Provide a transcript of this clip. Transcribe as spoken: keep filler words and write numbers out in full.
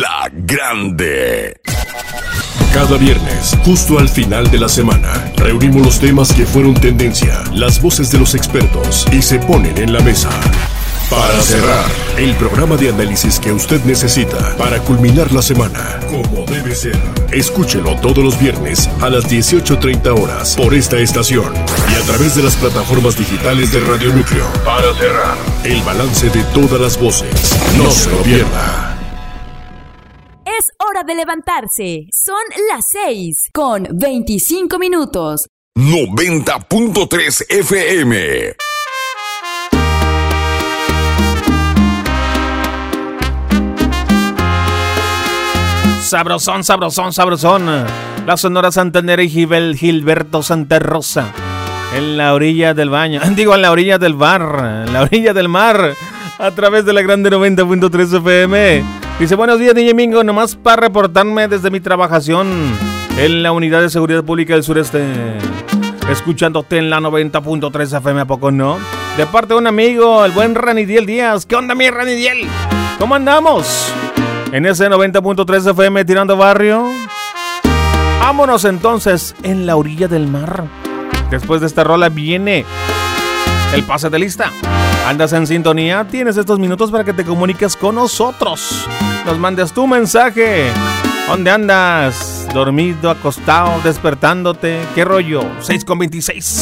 La Grande. Cada viernes, justo al final de la semana, reunimos los temas que fueron tendencia, las voces de los expertos y se ponen en la mesa. Para cerrar, el programa de análisis que usted necesita para culminar la semana, como debe ser. Escúchelo todos los viernes a las dieciocho treinta horas por esta estación y a través de las plataformas digitales de Radio Núcleo. Para cerrar, el balance de todas las voces. No se lo pierda. Es hora de levantarse. Son las seis con veinticinco minutos. noventa punto tres F M. Sabrosón, sabrosón, sabrosón. La Sonora Santanera y Gibel Gilberto Santa Rosa. En la orilla del baño. Digo, en la orilla del bar. En la orilla del mar. A través de la Grande noventa punto tres F M. Dice, buenos días, D J Mingo. Nomás para reportarme desde mi trabajación en la Unidad de Seguridad Pública del Sureste. Escuchándote en la noventa punto tres F M, ¿a poco no? De parte de un amigo, el buen Ranidiel Díaz. ¿Qué onda, mi Ranidiel? ¿Cómo andamos? En ese noventa punto tres F M tirando barrio. Vámonos entonces en la orilla del mar. Después de esta rola viene el pase de lista. ¿Andas en sintonía? Tienes estos minutos para que te comuniques con nosotros. Nos mandes tu mensaje. ¿Dónde andas? ¿Dormido, acostado, despertándote? ¿Qué rollo? seis con veintiséis.